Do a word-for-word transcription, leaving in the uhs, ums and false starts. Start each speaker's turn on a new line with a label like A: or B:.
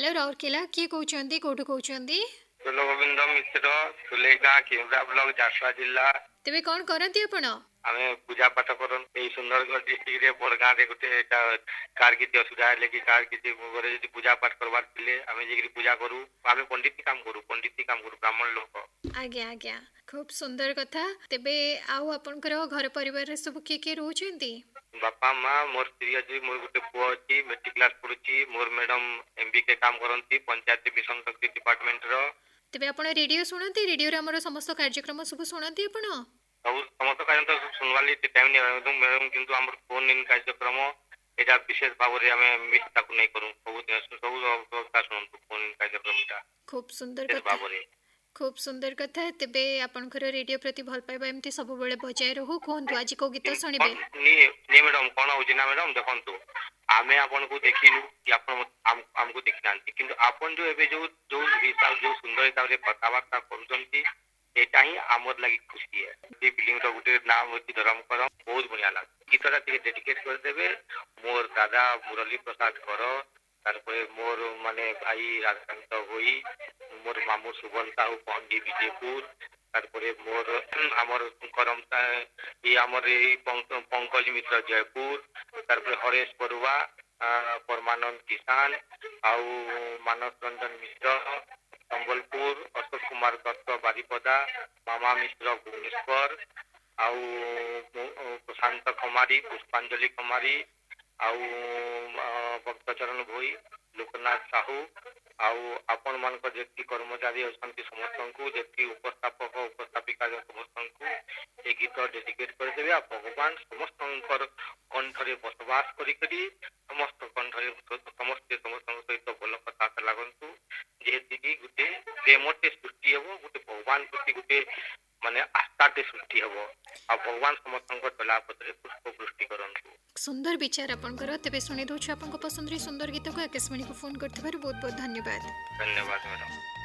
A: Hello Rourkela किए कहते कोठू कहते
B: सुलो गोविंद मिश्र सुलेगा केवरा ब्लॉक झारसुगुड़ा जिला
A: तेबे कौन करती आपण
B: आमे पूजा पाठ करन ए सुंदरगढ़ डिस्ट्रिक्ट रे बड़गां रे गोटे कार किति असुविधा हेले कि कार किति घरे जदि पूजा पाठ करबार थिले आमे जेकि पूजा करू आमे पंडित काम करू पंडित काम करू ब्राह्मण लोक
A: आज्ञा आज्ञा खूब सुंदर कथा तेबे आउ आपनकर घर परिवार रे सब के के रहउछंती
B: बापा माँ मोर स्त्री अच्छी मोर गोटे पुआ अच्छी मेट्रिक क्लास पढ़ुची मोर मैडम एमबीके काम करती पंचायत मिशन शक्ति डिपार्टमेंट रो
A: तेबे आपण रेडियो सुनती रेडियो रे हमर समस्त कार्यक्रम सब सुनती आपण
B: सब समस्त कार्यक्रम सुनवाली टाइम नै मैडम किंतु हमर फोन इन कार्यक्रम एटा विशेष भाव रे हमें मिस ताकू नै करू सब सब व्यवस्था सुनतु फोन इन कार्यक्रमटा
A: खूब सुंदर कथा खूब सुंदर कथा तेबे आपनकर रेडियो प्रति भल पाइबा एमती सब बेले बजाय रहू कोहंतु आज को गीत सुनिबे
B: नी नी मैडम कोन होची ना मैडम देखंतु आमे आपन को देखिलु कि आपन हमको देखनांती किंतु आपन जो एबे जो जो हिसाब जो सुंदर हिसाब रे कथावार्ता करूचंती एटा ही आमर लागि खुशी है जे फिल्म रो गुटे नाम होची धर्म करम बहुत बढ़िया लाग गीतरा टिके डेडिकेट कर देबे मोर दादा मुरली प्रसाद कर तारपरे मोर माने भाई राजकांत होई मोर मामू सुबल साहू पंडी विजयपुर तारपरे मोर हमर करमता ई हमर ई पंकज मिश्र जयपुर तारपरे हरेश बरुआ परमानंद किसान आउ मानस रंजन मिश्र संबलपुर अशोक कुमार दत्त बारिपदा मामा मिश्र भुवनेश्वर आउ प्रशांत कुमारी पुष्पांजलि कुमारी आउ भक्तचरण भोई लोकनाथ साहू आउ आपण मान जेति कर्मचारी अछंती समस्त को जेति उपस्थापक उपस्थापिका समस्त ए गीत डेडिकेट कर देबे आ भगवान समस्त कंठरे बसवास करी करी समस्त कंठरे समस्त समस्त सहित भल कथा लागंतु जेति की गुटे प्रेमते सृष्टि हेबो गुटे भगवान प्रति गुटे माने आस्थाते सृष्टि हेबो आ भगवान समस्त चला पत्रे पुष्प वृष्टि करंतु
A: सुंदर विचार आपनकर तेबे सुनि दउछ आपन को पसंद रे सुंदर गीत को आकाशवाणी को फोन करथिबार बहुत बहुत धन्यवाद
B: धन्यवाद मैडम।